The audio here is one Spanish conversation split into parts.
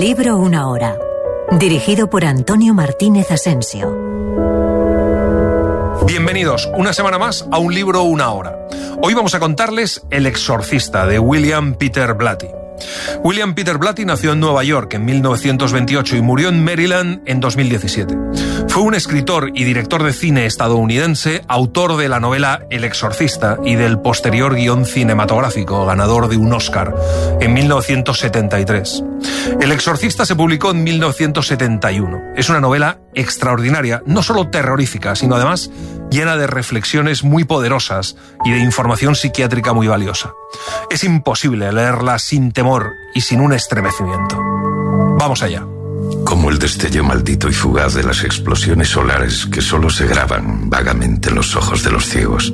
Un libro, una hora. Dirigido por Antonio Martínez Asensio. Bienvenidos una semana más a Un libro, una hora. Hoy vamos a contarles El exorcista, de William Peter Blatty. William Peter Blatty nació en Nueva York en 1928 y murió en Maryland en 2017. Fue un escritor y director de cine estadounidense, autor de la novela El exorcista y del posterior guión cinematográfico, ganador de un Oscar en 1973. El exorcista se publicó en 1971. Es una novela extraordinaria, no solo terrorífica, sino además llena de reflexiones muy poderosas y de información psiquiátrica muy valiosa. Es imposible leerla sin temor y sin un estremecimiento. Vamos allá. Como el destello maldito y fugaz de las explosiones solares que solo se graban vagamente en los ojos de los ciegos.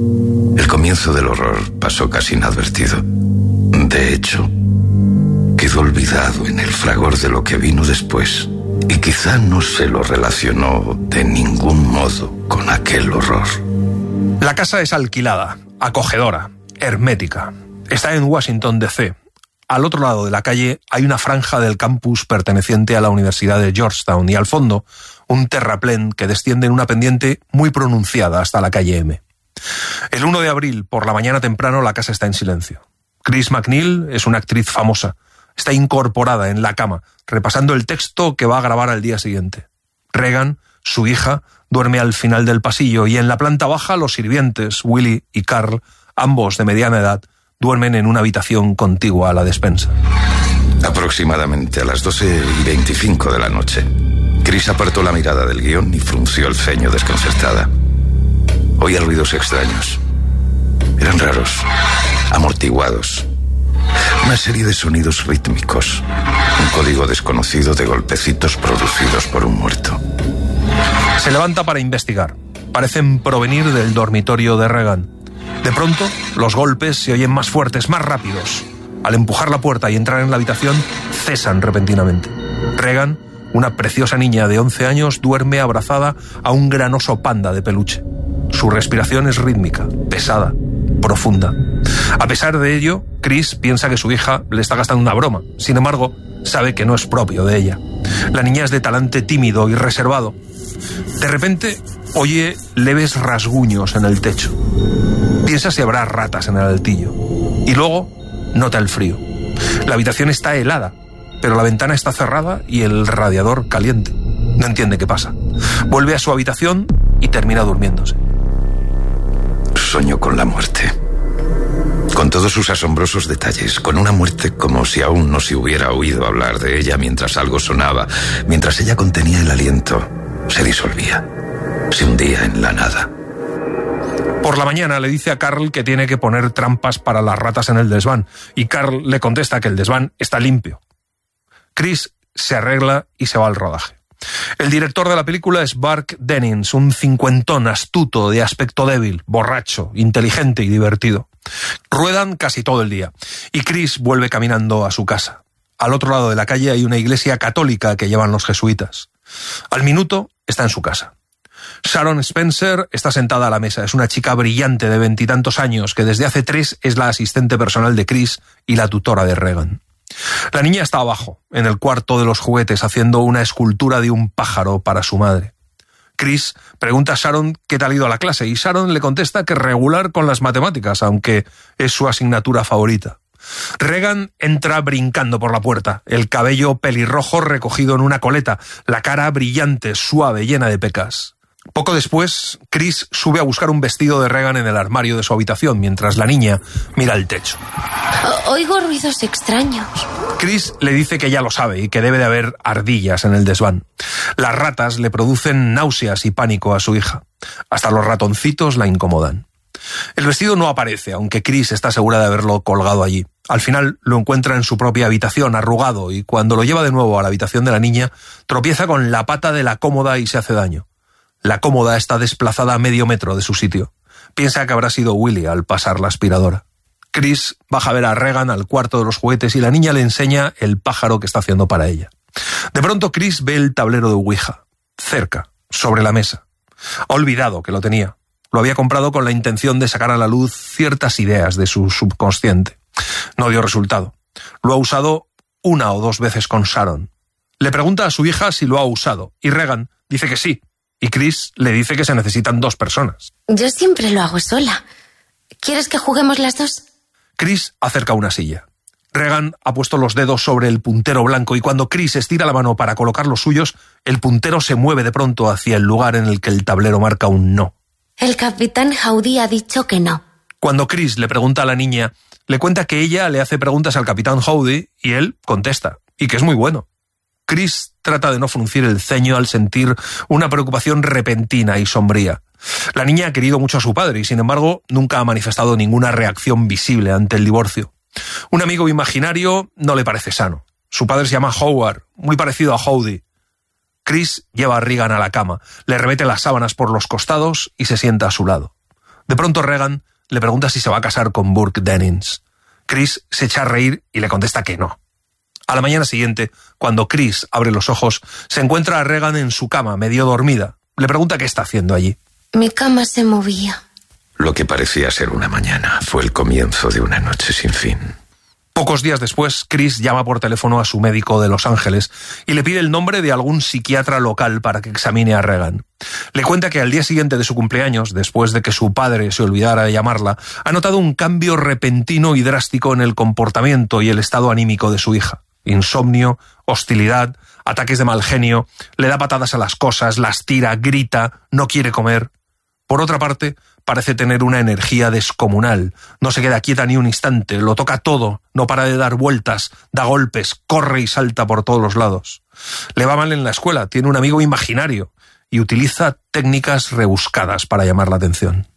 El comienzo del horror pasó casi inadvertido. De hecho, quedó olvidado en el fragor de lo que vino después, y quizá no se lo relacionó de ningún modo con aquel horror. La casa es alquilada, acogedora, hermética. Está en Washington, D.C. Al otro lado de la calle hay una franja del campus perteneciente a la Universidad de Georgetown y al fondo un terraplén que desciende en una pendiente muy pronunciada hasta la calle M. El 1 de abril, por la mañana temprano, la casa está en silencio. Chris MacNeil es una actriz famosa. Está incorporada en la cama, repasando el texto que va a grabar al día siguiente. Regan, su hija, duerme al final del pasillo y en la planta baja los sirvientes, Willie y Carl, ambos de mediana edad, duermen en una habitación contigua a la despensa. Aproximadamente a las 12:25 de la noche, Chris apartó la mirada del guión y frunció el ceño desconcertada. Oía ruidos extraños. Eran raros, amortiguados. Una serie de sonidos rítmicos. Un código desconocido de golpecitos producidos por un muerto. Se levanta para investigar. Parecen provenir del dormitorio de Regan. De pronto, los golpes se oyen más fuertes, más rápidos. Al empujar la puerta y entrar en la habitación, cesan repentinamente. Regan, una preciosa niña de 11 años, duerme abrazada a un gran oso panda de peluche. Su respiración es rítmica, pesada, profunda. A pesar de ello, Chris piensa que su hija le está gastando una broma. Sin embargo, sabe que no es propio de ella. La niña es de talante tímido y reservado. De repente, oye leves rasguños en el techo. Piensa si habrá ratas en el altillo. Y luego, nota el frío. La habitación está helada, pero la ventana está cerrada y el radiador caliente. No entiende qué pasa. Vuelve a su habitación y termina durmiéndose. Soñó con la muerte. Con todos sus asombrosos detalles, con una muerte como si aún no se hubiera oído hablar de ella mientras algo sonaba, mientras ella contenía el aliento, se disolvía, se hundía en la nada. Por la mañana le dice a Carl que tiene que poner trampas para las ratas en el desván, y Carl le contesta que el desván está limpio. Chris se arregla y se va al rodaje. El director de la película es Burke Dennings, un cincuentón astuto, de aspecto débil, borracho, inteligente y divertido. Ruedan casi todo el día, y Chris vuelve caminando a su casa. Al otro lado de la calle hay una iglesia católica que llevan los jesuitas. Al minuto está en su casa. Sharon Spencer está sentada a la mesa. Es una chica brillante de 20 y tantos años que desde hace 3 es la asistente personal de Chris y la tutora de Regan. La niña está abajo, en el cuarto de los juguetes, haciendo una escultura de un pájaro para su madre. Chris pregunta a Sharon qué tal ha ido a la clase y Sharon le contesta que regular con las matemáticas, aunque es su asignatura favorita. Regan entra brincando por la puerta, el cabello pelirrojo recogido en una coleta, la cara brillante, suave, llena de pecas. Poco después, Chris sube a buscar un vestido de Regan en el armario de su habitación, mientras la niña mira el techo. Oigo ruidos extraños. Chris le dice que ya lo sabe y que debe de haber ardillas en el desván. Las ratas le producen náuseas y pánico a su hija. Hasta los ratoncitos la incomodan. El vestido no aparece, aunque Chris está segura de haberlo colgado allí. Al final lo encuentra en su propia habitación, arrugado, y cuando lo lleva de nuevo a la habitación de la niña, tropieza con la pata de la cómoda y se hace daño. La cómoda está desplazada a medio metro de su sitio. Piensa que habrá sido Willie al pasar la aspiradora. Chris baja a ver a Regan al cuarto de los juguetes y la niña le enseña el pájaro que está haciendo para ella. De pronto Chris ve el tablero de Ouija, cerca, sobre la mesa. Ha olvidado que lo tenía. Lo había comprado con la intención de sacar a la luz ciertas ideas de su subconsciente. No dio resultado. Lo ha usado 1 o 2 veces con Sharon. Le pregunta a su hija si lo ha usado, y Regan dice que sí, y Chris le dice que se necesitan 2 personas. Yo siempre lo hago sola. ¿Quieres que juguemos las 2? Chris acerca una silla. Regan ha puesto los dedos sobre el puntero blanco y cuando Chris estira la mano para colocar los suyos, el puntero se mueve de pronto hacia el lugar en el que el tablero marca un no. El capitán Howdy ha dicho que no. Cuando Chris le pregunta a la niña, le cuenta que ella le hace preguntas al capitán Howdy y él contesta, y que es muy bueno. Chris trata de no fruncir el ceño al sentir una preocupación repentina y sombría. La niña ha querido mucho a su padre y, sin embargo, nunca ha manifestado ninguna reacción visible ante el divorcio. Un amigo imaginario no le parece sano. Su padre se llama Howard, muy parecido a Howdy. Chris lleva a Regan a la cama, le remete las sábanas por los costados y se sienta a su lado. De pronto Regan le pregunta si se va a casar con Burke Dennings. Chris se echa a reír y le contesta que no. A la mañana siguiente, cuando Chris abre los ojos, se encuentra a Regan en su cama, medio dormida. Le pregunta qué está haciendo allí. Mi cama se movía. Lo que parecía ser una mañana fue el comienzo de una noche sin fin. Pocos días después, Chris llama por teléfono a su médico de Los Ángeles y le pide el nombre de algún psiquiatra local para que examine a Regan. Le cuenta que al día siguiente de su cumpleaños, después de que su padre se olvidara de llamarla, ha notado un cambio repentino y drástico en el comportamiento y el estado anímico de su hija. Insomnio, hostilidad, ataques de mal genio, le da patadas a las cosas, las tira, grita, no quiere comer. Por otra parte, parece tener una energía descomunal. No se queda quieta ni un instante, lo toca todo, no para de dar vueltas, da golpes, corre y salta por todos los lados. Le va mal en la escuela, tiene un amigo imaginario y utiliza técnicas rebuscadas para llamar la atención.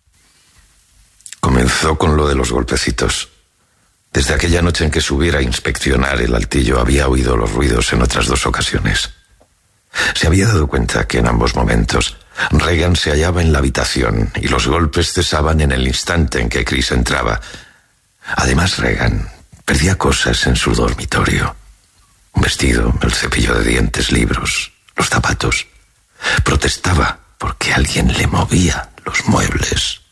Comenzó con lo de los golpecitos. Desde aquella noche en que subiera a inspeccionar el altillo había oído los ruidos en otras 2 ocasiones. Se había dado cuenta que en ambos momentos Regan se hallaba en la habitación y los golpes cesaban en el instante en que Chris entraba. Además, Regan perdía cosas en su dormitorio. Un vestido, el cepillo de dientes, libros, los zapatos. Protestaba porque alguien le movía los muebles.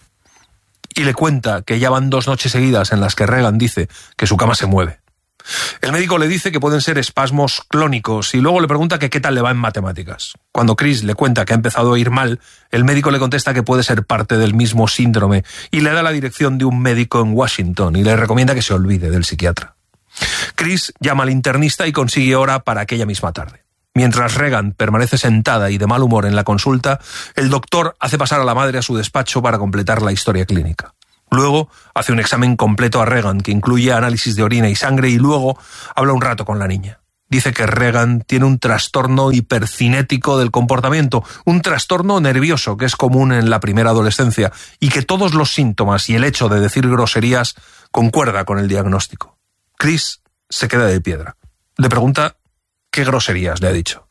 Y le cuenta que ya van 2 noches seguidas en las que Regan dice que su cama se mueve. El médico le dice que pueden ser espasmos clónicos y luego le pregunta que qué tal le va en matemáticas. Cuando Chris le cuenta que ha empezado a ir mal, el médico le contesta que puede ser parte del mismo síndrome y le da la dirección de un médico en Washington y le recomienda que se olvide del psiquiatra. Chris llama al internista y consigue hora para aquella misma tarde. Mientras Regan permanece sentada y de mal humor en la consulta, el doctor hace pasar a la madre a su despacho para completar la historia clínica. Luego hace un examen completo a Regan que incluye análisis de orina y sangre y luego habla un rato con la niña. Dice que Regan tiene un trastorno hipercinético del comportamiento, un trastorno nervioso que es común en la primera adolescencia y que todos los síntomas y el hecho de decir groserías concuerda con el diagnóstico. Chris se queda de piedra. Le pregunta qué groserías le ha dicho.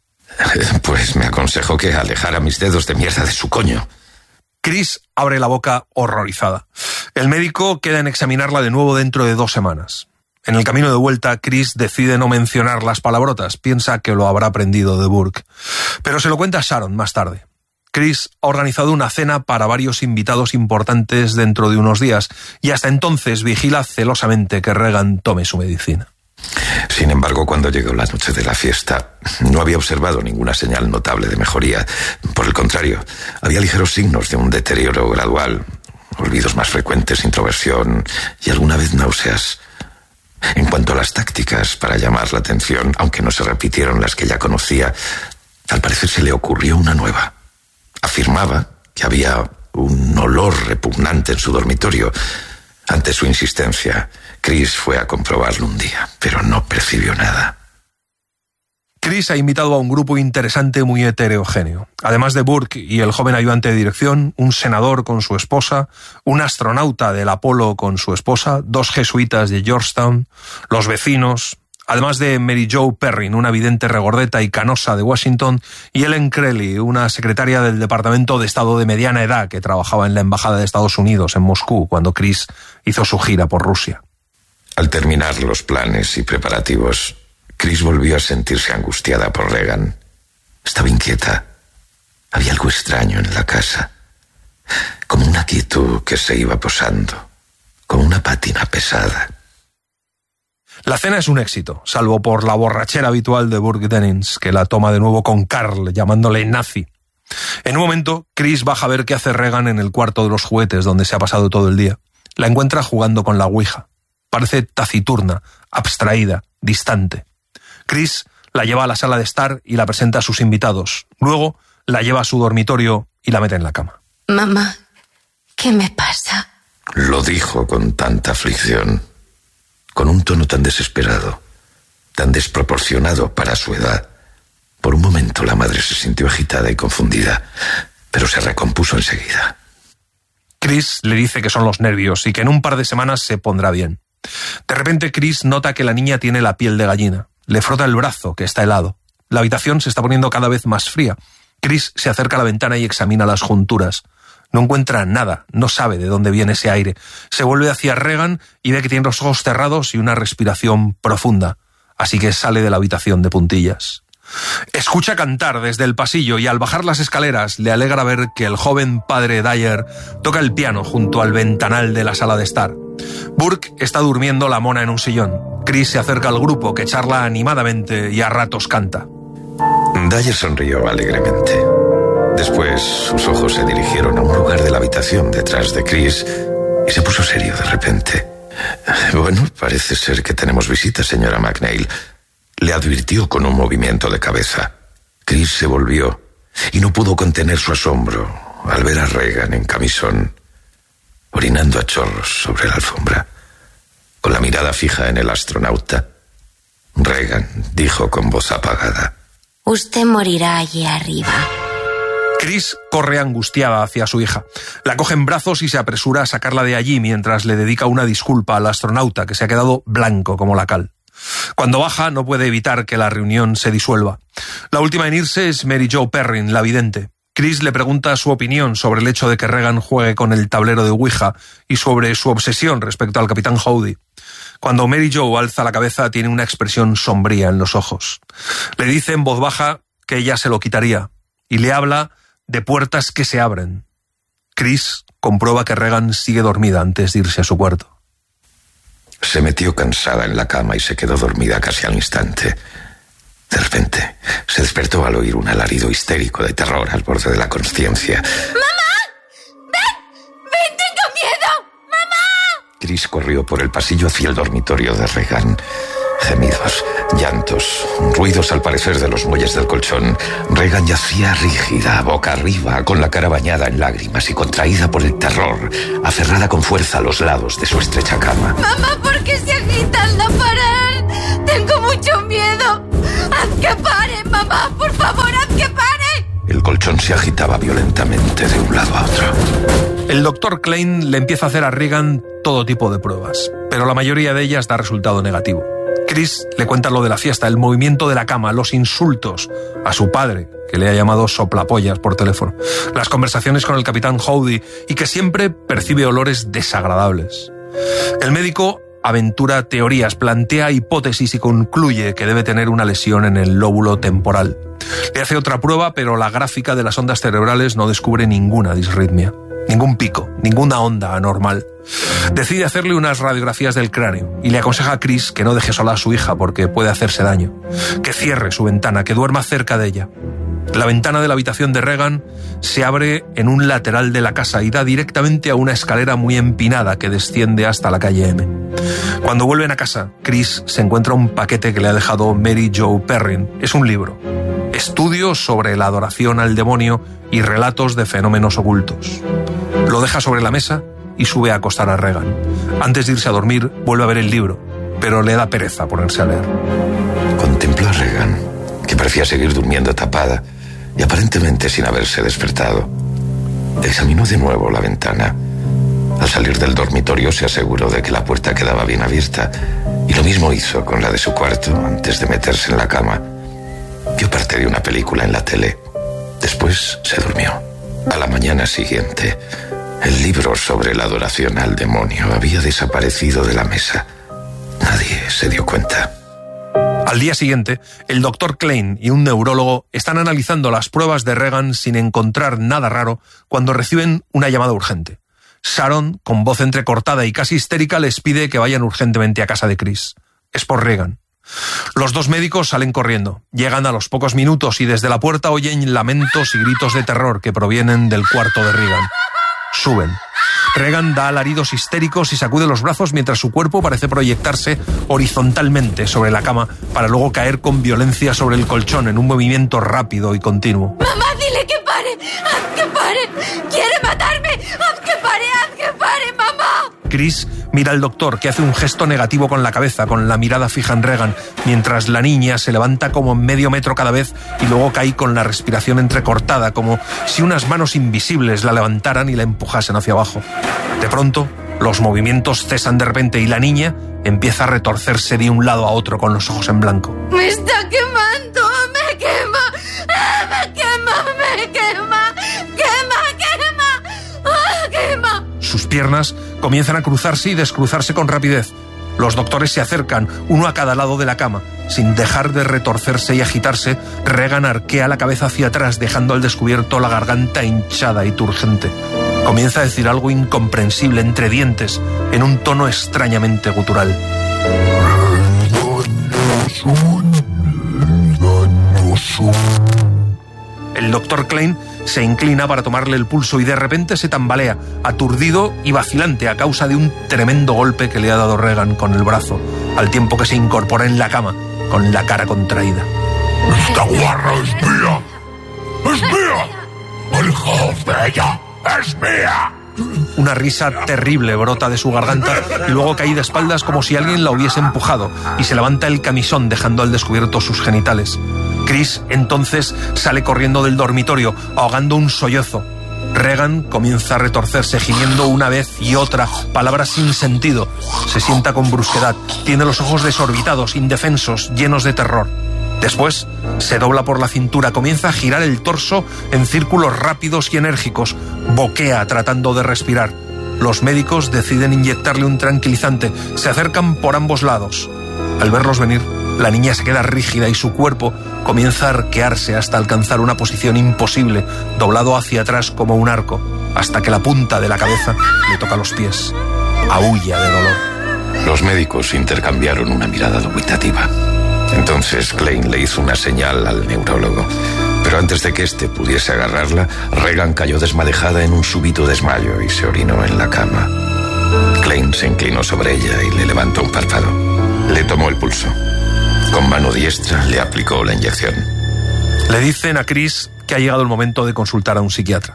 Pues me aconsejó que alejara mis dedos de mierda de su coño. Chris abre la boca horrorizada. El médico queda en examinarla de nuevo dentro de 2 semanas. En el camino de vuelta, Chris decide no mencionar las palabrotas. Piensa que lo habrá aprendido de Burke. Pero se lo cuenta a Sharon más tarde. Chris ha organizado una cena para varios invitados importantes dentro de unos días y hasta entonces vigila celosamente que Regan tome su medicina. Sin embargo, cuando llegó la noche de la fiesta, no había observado ninguna señal notable de mejoría. Por el contrario, había ligeros signos de un deterioro gradual, olvidos más frecuentes, introversión y alguna vez náuseas. En cuanto a las tácticas para llamar la atención, aunque no se repitieron las que ya conocía, al parecer se le ocurrió una nueva. Afirmaba que había un olor repugnante en su dormitorio. Ante su insistencia, Chris fue a comprobarlo un día, pero no percibió nada. Chris ha invitado a un grupo interesante muy heterogéneo. Además de Burke y el joven ayudante de dirección, un senador con su esposa, un astronauta del Apolo con su esposa, 2 jesuitas de Georgetown, los vecinos, además de Mary Jo Perrin, una vidente regordeta y canosa de Washington, y Ellen Crowley, una secretaria del Departamento de Estado de mediana edad que trabajaba en la Embajada de Estados Unidos en Moscú cuando Chris hizo su gira por Rusia. Al terminar los planes y preparativos, Chris volvió a sentirse angustiada por Regan. Estaba inquieta. Había algo extraño en la casa. Como una quietud que se iba posando. Como una pátina pesada. La cena es un éxito, salvo por la borrachera habitual de Burke Dennings, que la toma de nuevo con Carl, llamándole nazi. En un momento, Chris baja a ver qué hace Regan en el cuarto de los juguetes, donde se ha pasado todo el día. La encuentra jugando con la ouija. Parece taciturna, abstraída, distante. Chris la lleva a la sala de estar y la presenta a sus invitados. Luego la lleva a su dormitorio y la mete en la cama. Mamá, ¿qué me pasa? Lo dijo con tanta aflicción, con un tono tan desesperado, tan desproporcionado para su edad. Por un momento la madre se sintió agitada y confundida, pero se recompuso enseguida. Chris le dice que son los nervios y que en un par de semanas se pondrá bien. De repente Chris nota que la niña tiene la piel de gallina. Le frota el brazo, que está helado. La habitación se está poniendo cada vez más fría. Chris se acerca a la ventana y examina las junturas. No encuentra nada, no sabe de dónde viene ese aire. Se vuelve hacia Regan y ve que tiene los ojos cerrados y una respiración profunda. Así que sale de la habitación de puntillas. Escucha cantar desde el pasillo y al bajar las escaleras le alegra ver que el joven padre Dyer toca el piano junto al ventanal de la sala de estar. Burke está durmiendo la mona en un sillón. Chris se acerca al grupo que charla animadamente y a ratos canta. Dyer sonrió alegremente. Después sus ojos se dirigieron a un lugar de la habitación detrás de Chris y se puso serio de repente. Bueno, parece ser que tenemos visita, señora McNeil. Le advirtió con un movimiento de cabeza. Chris se volvió y no pudo contener su asombro al ver a Regan en camisón, orinando a chorros sobre la alfombra, con la mirada fija en el astronauta. Regan dijo con voz apagada: Usted morirá allí arriba. Chris corre angustiada hacia su hija. La coge en brazos y se apresura a sacarla de allí mientras le dedica una disculpa al astronauta, que se ha quedado blanco como la cal. Cuando baja no puede evitar que la reunión se disuelva. La última en irse es Mary Jo Perrin, la vidente. Chris le pregunta su opinión sobre el hecho de que Regan juegue con el tablero de ouija y sobre su obsesión respecto al Capitán Howdy. Cuando Mary Jo alza la cabeza tiene una expresión sombría en los ojos. Le dice en voz baja que ella se lo quitaría y le habla de puertas que se abren. Chris comprueba que Regan sigue dormida antes de irse a su cuarto. Se metió cansada en la cama y se quedó dormida casi al instante. De repente, se despertó al oír un alarido histérico de terror al borde de la consciencia. ¡Mamá! ¡Ven, tengo miedo! ¡Mamá! Chris corrió por el pasillo hacia el dormitorio de Regan. Gemidos, llantos, ruidos al parecer de los muelles del colchón. Regan yacía rígida, boca arriba, con la cara bañada en lágrimas y contraída por el terror, aferrada con fuerza a los lados de su estrecha cama. Mamá, ¿por qué se agita al no parar? Tengo mucho miedo. ¡Haz que pare, mamá! ¡Por favor, haz que pare! El colchón se agitaba violentamente de un lado a otro. El doctor Klein le empieza a hacer a Regan todo tipo de pruebas, pero la mayoría de ellas da resultado negativo. Chris le cuenta lo de la fiesta, el movimiento de la cama, los insultos a su padre, que le ha llamado soplapollas por teléfono, las conversaciones con el Capitán Howdy y que siempre percibe olores desagradables. El médico aventura teorías, plantea hipótesis y concluye que debe tener una lesión en el lóbulo temporal. Le hace otra prueba, pero la gráfica de las ondas cerebrales no descubre ninguna disritmia, ningún pico, ninguna onda anormal. Decide hacerle unas radiografías del cráneo y le aconseja a Chris que no deje sola a su hija porque puede hacerse daño, que cierre su ventana, que duerma cerca de ella. La ventana de la habitación de Regan se abre en un lateral de la casa y da directamente a una escalera muy empinada que desciende hasta la calle M. Cuando vuelven a casa, Chris se encuentra un paquete que le ha dejado Mary Jo Perrin. Es un libro. Estudios sobre la adoración al demonio y relatos de fenómenos ocultos. Lo deja sobre la mesa y sube a acostar a Regan. Antes de irse a dormir, vuelve a ver el libro, pero le da pereza ponerse a leer. Contempló a Regan, que parecía seguir durmiendo tapada y aparentemente sin haberse despertado. Examinó de nuevo la ventana. Al salir del dormitorio se aseguró de que la puerta quedaba bien abierta y lo mismo hizo con la de su cuarto antes de meterse en la cama. Vio parte de una película en la tele. Después se durmió. A la mañana siguiente, el libro sobre la adoración al demonio había desaparecido de la mesa. Nadie se dio cuenta. Al día siguiente, el doctor Klein y un neurólogo están analizando las pruebas de Regan sin encontrar nada raro cuando reciben una llamada urgente. Sharon, con voz entrecortada y casi histérica, les pide que vayan urgentemente a casa de Chris. Es por Regan. Los dos médicos salen corriendo. Llegan a los pocos minutos y desde la puerta oyen lamentos y gritos de terror que provienen del cuarto de Regan. Suben. Regan da alaridos histéricos y sacude los brazos mientras su cuerpo parece proyectarse horizontalmente sobre la cama para luego caer con violencia sobre el colchón en un movimiento rápido y continuo. ¡Mamá, dile que pare! ¡Haz que pare! ¡Quiere matarme! ¡Haz que pare, mamá! Chris mira al doctor, que hace un gesto negativo con la cabeza, con la mirada fija en Regan, mientras la niña se levanta como medio metro cada vez y luego cae con la respiración entrecortada, como si unas manos invisibles la levantaran y la empujasen hacia abajo. De pronto, los movimientos cesan de repente y la niña empieza a retorcerse de un lado a otro con los ojos en blanco. ¡Me está quemando! ¡Me quema! ¡Me quema! ¡Me quema! ¡Quema! Sus piernas comienzan a cruzarse y descruzarse con rapidez. Los doctores se acercan, uno a cada lado de la cama. Sin dejar de retorcerse y agitarse, Regan arquea la cabeza hacia atrás, dejando al descubierto la garganta hinchada y turgente. Comienza a decir algo incomprensible entre dientes, en un tono extrañamente gutural. El doctor Klein se inclina para tomarle el pulso y de repente se tambalea, aturdido y vacilante a causa de un tremendo golpe que le ha dado Regan con el brazo, al tiempo que se incorpora en la cama con la cara contraída. ¡Esta guarra es mía! ¡Es mía! ¡Alejaos de ella! ¡Es mía! Una risa terrible brota de su garganta y luego cae de espaldas como si alguien la hubiese empujado y se levanta el camisón dejando al descubierto sus genitales. Chris entonces sale corriendo del dormitorio ahogando un sollozo. Regan comienza a retorcerse gimiendo una vez y otra palabras sin sentido. Se sienta con brusquedad, tiene los ojos desorbitados, indefensos, llenos de terror. Después se dobla por la cintura, comienza a girar el torso en círculos rápidos y enérgicos, boquea tratando de respirar. Los médicos deciden inyectarle un tranquilizante, se acercan por ambos lados. Al verlos venir, la niña se queda rígida y su cuerpo comienza a arquearse hasta alcanzar una posición imposible, doblado hacia atrás como un arco, hasta que la punta de la cabeza le toca los pies. Aúlla de dolor. Los médicos intercambiaron una mirada dubitativa. Entonces Klein le hizo una señal al neurólogo, pero antes de que éste pudiese agarrarla, Regan cayó desmadejada en un súbito desmayo y se orinó en la cama. Klein se inclinó sobre ella y le levantó un párpado. Le tomó el pulso. Con mano diestra le aplicó la inyección. Le dicen a Chris que ha llegado el momento de consultar a un psiquiatra.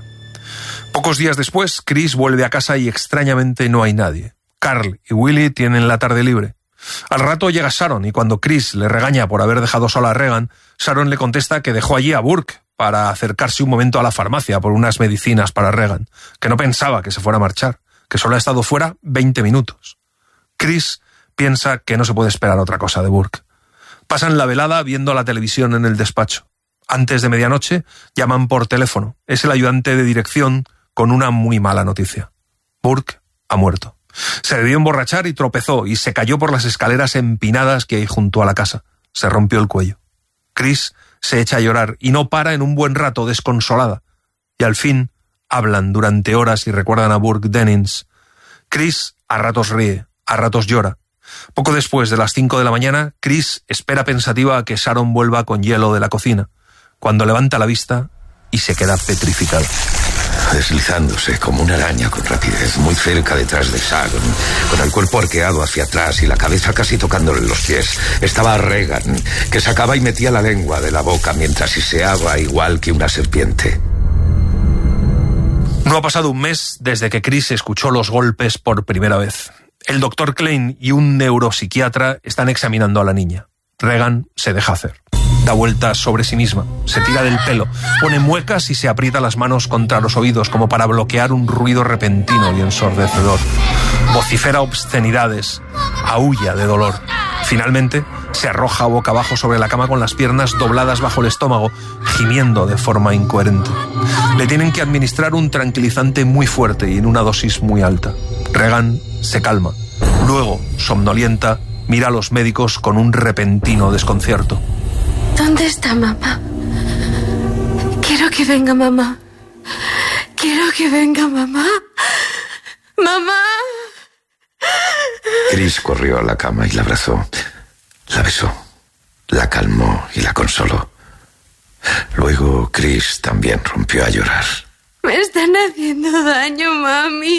Pocos días después, Chris vuelve a casa y extrañamente no hay nadie. Carl y Willie tienen la tarde libre. Al rato llega Sharon y cuando Chris le regaña por haber dejado sola a Regan, Sharon le contesta que dejó allí a Burke para acercarse un momento a la farmacia por unas medicinas para Regan, que no pensaba que se fuera a marchar, que solo ha estado fuera 20 minutos. Chris piensa que no se puede esperar otra cosa de Burke. Pasan la velada viendo la televisión en el despacho. Antes de medianoche llaman por teléfono. Es el ayudante de dirección con una muy mala noticia. Burke ha muerto. Se debió emborrachar y tropezó y se cayó por las escaleras empinadas que hay junto a la casa. Se rompió el cuello. Chris se echa a llorar y no para en un buen rato, desconsolada. Y al fin hablan durante horas y recuerdan a Burke Dennings. Chris a ratos ríe, a ratos llora. Poco después de las 5 de la mañana, Chris espera pensativa a que Sharon vuelva con hielo de la cocina, cuando levanta la vista y se queda petrificada. Deslizándose como una araña con rapidez, muy cerca detrás de Sharon, con el cuerpo arqueado hacia atrás y la cabeza casi tocándole los pies, estaba Regan, que sacaba y metía la lengua de la boca mientras siseaba igual que una serpiente. No ha pasado un mes desde que Chris escuchó los golpes por primera vez. El doctor Klein y un neuropsiquiatra están examinando a la niña. Regan se deja hacer. Da vueltas sobre sí misma, se tira del pelo, pone muecas y se aprieta las manos contra los oídos como para bloquear un ruido repentino y ensordecedor. Vocifera obscenidades, aúlla de dolor. Finalmente, se arroja boca abajo sobre la cama con las piernas dobladas bajo el estómago, gimiendo de forma incoherente. Le tienen que administrar un tranquilizante muy fuerte y en una dosis muy alta. Regan se calma. Luego, somnolienta, mira a los médicos con un repentino desconcierto. ¿Dónde está mamá? Quiero que venga mamá. Quiero que venga mamá. ¡Mamá! Chris corrió a la cama y la abrazó. La besó, la calmó y la consoló. Luego Chris también rompió a llorar. Me están haciendo daño, mami.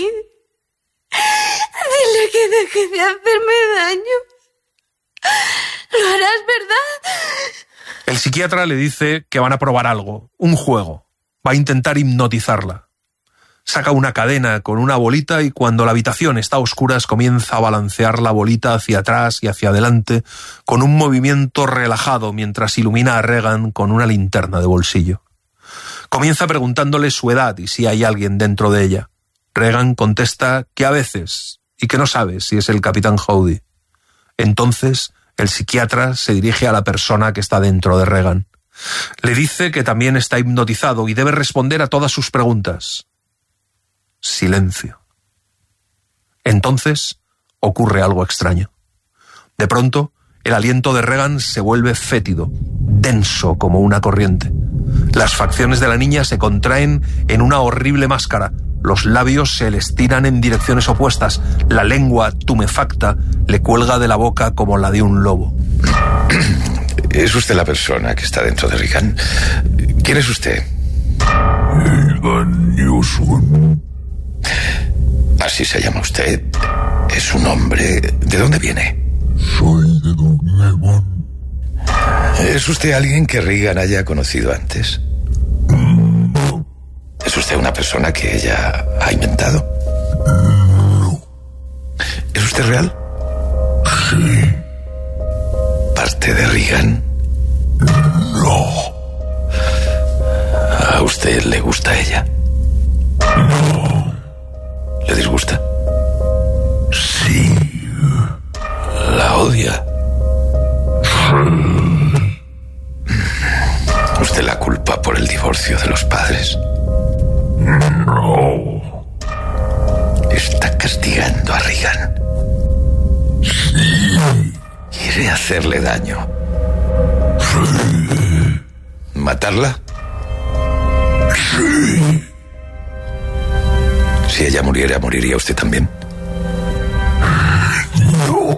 Dile que deje de hacerme daño. ¿Lo harás, verdad? El psiquiatra le dice que van a probar algo, un juego. Va a intentar hipnotizarla. Saca una cadena con una bolita y cuando la habitación está a oscuras comienza a balancear la bolita hacia atrás y hacia adelante con un movimiento relajado mientras ilumina a Regan con una linterna de bolsillo. Comienza preguntándole su edad y si hay alguien dentro de ella. Regan contesta que a veces y que no sabe si es el capitán Howdy. Entonces el psiquiatra se dirige a la persona que está dentro de Regan. Le dice que también está hipnotizado y debe responder a todas sus preguntas. Silencio. Entonces ocurre algo extraño. De pronto, el aliento de Regan se vuelve fétido, denso como una corriente. Las facciones de la niña se contraen en una horrible máscara. Los labios se le estiran en direcciones opuestas. La lengua, tumefacta, le cuelga de la boca como la de un lobo. ¿Es usted la persona que está dentro de Regan? ¿Quién es usted? Regan Newson. ¿Así se llama usted? ¿Es un hombre? ¿De dónde viene? Soy de Dunleavon. ¿Es usted alguien que Regan haya conocido antes? No. ¿Es usted una persona que ella ha inventado? No. ¿Es usted real? Sí. ¿Parte de Regan? No. ¿A usted le gusta ella? No. ¿Le disgusta? Sí. ¿La odia? Sí. ¿Usted la culpa por el divorcio de los padres? No. Está castigando a Regan. Sí. Quiere hacerle daño. Sí. ¿Matarla? Sí. Si ella muriera, ¿moriría usted también? No.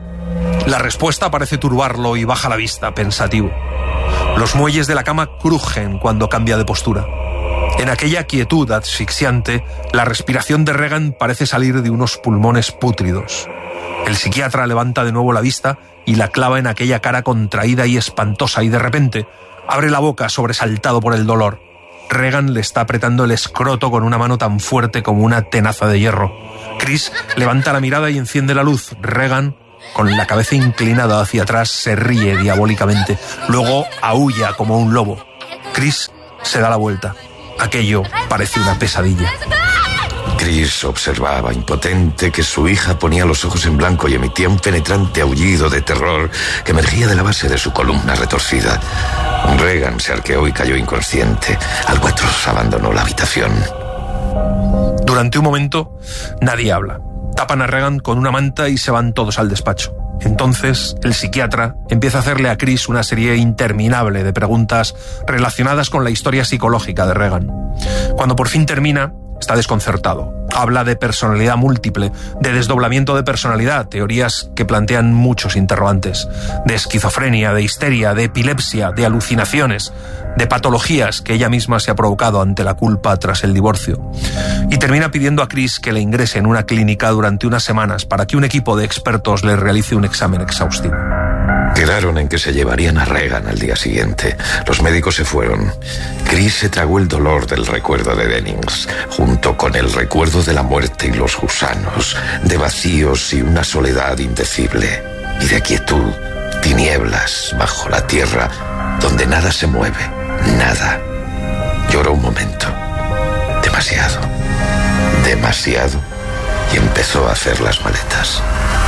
La respuesta parece turbarlo y baja la vista, pensativo. Los muelles de la cama crujen cuando cambia de postura. En aquella quietud asfixiante, la respiración de Regan parece salir de unos pulmones pútridos. El psiquiatra levanta de nuevo la vista y la clava en aquella cara contraída y espantosa y de repente abre la boca sobresaltado por el dolor. Regan le está apretando el escroto con una mano tan fuerte como una tenaza de hierro. Chris levanta la mirada y enciende la luz. Regan, con la cabeza inclinada hacia atrás, se ríe diabólicamente. Luego aúlla como un lobo. Chris se da la vuelta. Aquello parece una pesadilla. Chris observaba, impotente, que su hija ponía los ojos en blanco y emitía un penetrante aullido de terror que emergía de la base de su columna retorcida. Regan se arqueó y cayó inconsciente. Algo atroz abandonó la habitación. Durante un momento, nadie habla. Tapan a Regan con una manta y se van todos al despacho. Entonces, el psiquiatra empieza a hacerle a Chris una serie interminable de preguntas relacionadas con la historia psicológica de Regan. Cuando por fin termina, está desconcertado. Habla de personalidad múltiple, de desdoblamiento de personalidad, teorías que plantean muchos interrogantes, de esquizofrenia, de histeria, de epilepsia, de alucinaciones, de patologías que ella misma se ha provocado ante la culpa tras el divorcio. Y termina pidiendo a Chris que le ingrese en una clínica durante unas semanas para que un equipo de expertos le realice un examen exhaustivo. Quedaron en que se llevarían a Regan al día siguiente. Los médicos se fueron. Chris se tragó el dolor del recuerdo de Dennings, junto con el recuerdo de la muerte y los gusanos, de vacíos y una soledad indecible, y de quietud, tinieblas bajo la tierra, donde nada se mueve, nada. Lloró un momento, demasiado, demasiado, y empezó a hacer las maletas.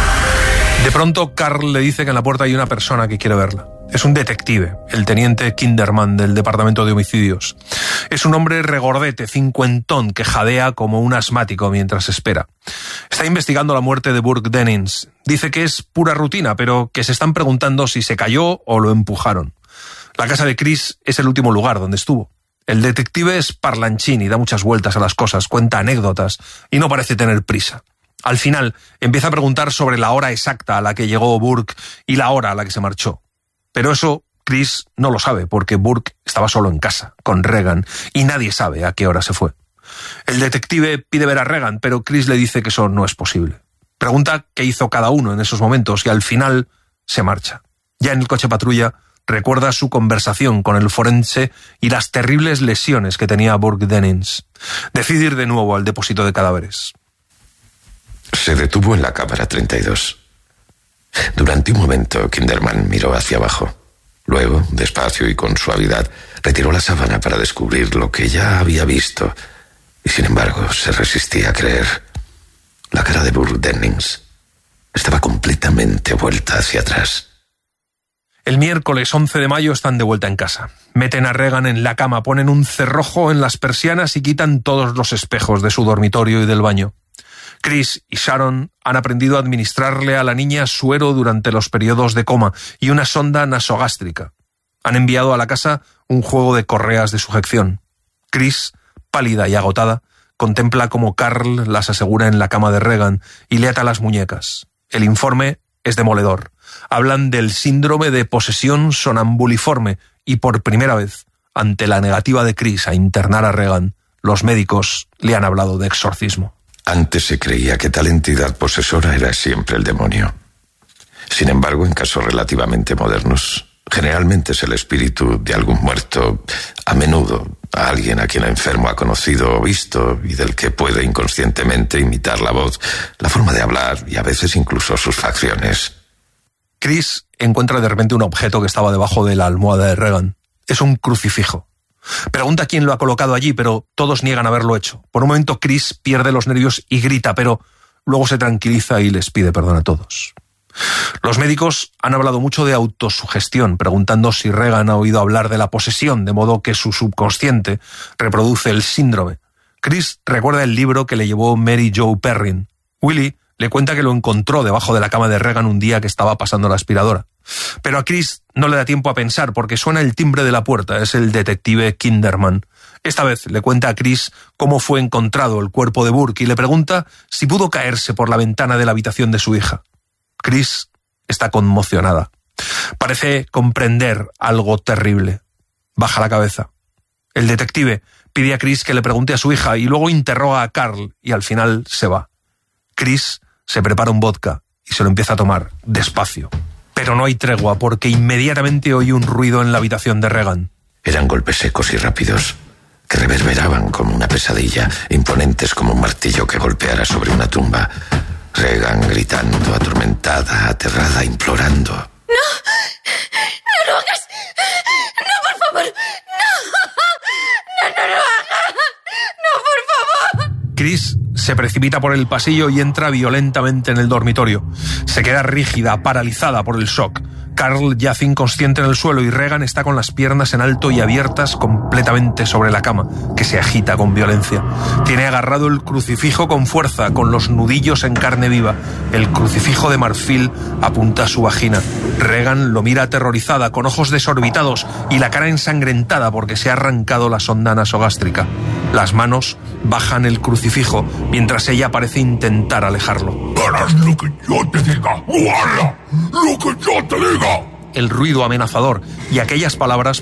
De pronto, Carl le dice que en la puerta hay una persona que quiere verla. Es un detective, el teniente Kinderman del Departamento de Homicidios. Es un hombre regordete, cincuentón, que jadea como un asmático mientras espera. Está investigando la muerte de Burke Dennings. Dice que es pura rutina, pero que se están preguntando si se cayó o lo empujaron. La casa de Chris es el último lugar donde estuvo. El detective es parlanchín y da muchas vueltas a las cosas, cuenta anécdotas y no parece tener prisa. Al final, empieza a preguntar sobre la hora exacta a la que llegó Burke y la hora a la que se marchó. Pero eso Chris no lo sabe, porque Burke estaba solo en casa, con Regan, y nadie sabe a qué hora se fue. El detective pide ver a Regan, pero Chris le dice que eso no es posible. Pregunta qué hizo cada uno en esos momentos y al final se marcha. Ya en el coche patrulla, recuerda su conversación con el forense y las terribles lesiones que tenía Burke Dennings. Decide ir de nuevo al depósito de cadáveres. Se detuvo en la cámara 32. Durante un momento, Kinderman miró hacia abajo. Luego, despacio y con suavidad, retiró la sábana para descubrir lo que ya había visto. Y sin embargo, se resistía a creer. La cara de Burke Dennings estaba completamente vuelta hacia atrás. El miércoles 11 de mayo están de vuelta en casa. Meten a Regan en la cama, ponen un cerrojo en las persianas y quitan todos los espejos de su dormitorio y del baño. Chris y Sharon han aprendido a administrarle a la niña suero durante los periodos de coma y una sonda nasogástrica. Han enviado a la casa un juego de correas de sujeción. Chris, pálida y agotada, contempla cómo Carl las asegura en la cama de Regan y le ata las muñecas. El informe es demoledor. Hablan del síndrome de posesión sonambuliforme y por primera vez, ante la negativa de Chris a internar a Regan, los médicos le han hablado de exorcismo. Antes se creía que tal entidad posesora era siempre el demonio. Sin embargo, en casos relativamente modernos, generalmente es el espíritu de algún muerto, a menudo a alguien a quien el enfermo ha conocido o visto y del que puede inconscientemente imitar la voz, la forma de hablar y a veces incluso sus facciones. Chris encuentra de repente un objeto que estaba debajo de la almohada de Regan. Es un crucifijo. Pregunta quién lo ha colocado allí, pero todos niegan haberlo hecho. Por un momento Chris pierde los nervios y grita, pero luego se tranquiliza y les pide perdón a todos. Los médicos han hablado mucho de autosugestión, preguntando si Regan ha oído hablar de la posesión, de modo que su subconsciente reproduce el síndrome. Chris recuerda el libro que le llevó Mary Jo Perrin. Willie le cuenta que lo encontró debajo de la cama de Regan un día que estaba pasando la aspiradora. Pero a Chris no le da tiempo a pensar porque suena el timbre de la puerta. Es el detective Kinderman. Esta vez le cuenta a Chris cómo fue encontrado el cuerpo de Burke y le pregunta si pudo caerse por la ventana de la habitación de su hija. Chris está conmocionada. Parece comprender algo terrible. Baja la cabeza. El detective pide a Chris que le pregunte a su hija y luego interroga a Carl y al final se va. Chris se prepara un vodka y se lo empieza a tomar despacio. Pero no hay tregua porque inmediatamente oye un ruido en la habitación de Regan. Eran golpes secos y rápidos, que reverberaban como una pesadilla, imponentes como un martillo que golpeara sobre una tumba. Regan gritando, atormentada, aterrada, implorando. ¡No! ¡No lo hagas! ¡No, por favor! ¡No! ¡No lo hagas! ¡No, por favor! Chris se precipita por el pasillo y entra violentamente en el dormitorio. Se queda rígida, paralizada por el shock. Carl yace inconsciente en el suelo y Regan está con las piernas en alto y abiertas completamente sobre la cama, que se agita con violencia. Tiene agarrado el crucifijo con fuerza, con los nudillos en carne viva. El crucifijo de marfil apunta a su vagina. Regan lo mira aterrorizada, con ojos desorbitados y la cara ensangrentada porque se ha arrancado la sonda nasogástrica. Las manos bajan el crucifijo mientras ella parece intentar alejarlo. Harás lo que yo te diga. ¡Guarda! ¡Lo que yo te diga! El ruido amenazador y aquellas palabras